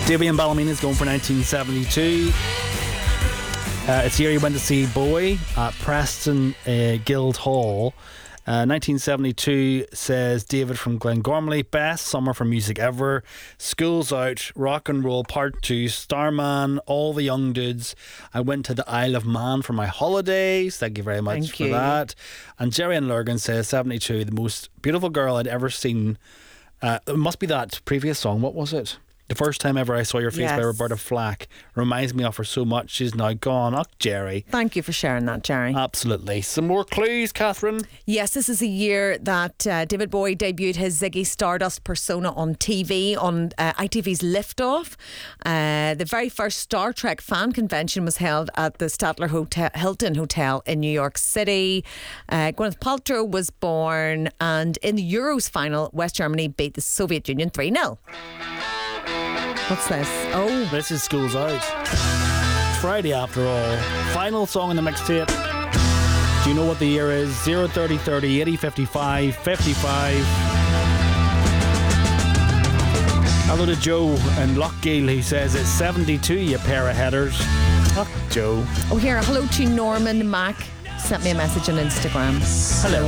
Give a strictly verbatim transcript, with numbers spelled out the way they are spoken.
Davian Ballymena is going for nineteen seventy-two. Uh, it's the year he went to see Bowie at Preston uh, Guildhall. Uh, nineteen seventy-two, says David from Glengormley. Best summer for music ever. School's Out, Rock and Roll Part two, Starman, All the Young Dudes. I went to the Isle of Man for my holidays. Thank you very much Thank for you. that. And Jerry and Lurgan says seventy-two, the most beautiful girl I'd ever seen. Uh, it must be that previous song. What was it? The First Time Ever I Saw Your Face Yes. by Roberta Flack. Reminds me of her so much. She's now gone. Oh, Jerry. Thank you for sharing that, Jerry. Absolutely. Some more clues, Catherine? Yes, this is the year that uh, David Bowie debuted his Ziggy Stardust persona on T V, on uh, I T V's Liftoff. Uh, the very first Star Trek fan convention was held at the Statler Hotel, Hilton Hotel in New York City. Uh, Gwyneth Paltrow was born, and in the Euros final, West Germany beat the Soviet Union three nil. What's this? Oh, This is School's Out. It's Friday after all. Final song in the mixtape. Do you know what the year is? zero thirty thirty eighty fifty-five fifty-five. Hello to Joe and Lockgill, who says it's seventy-two, you pair of headers. Oh, Joe. oh, here. Hello to Norman Mack. Sent me a message on Instagram. Hello.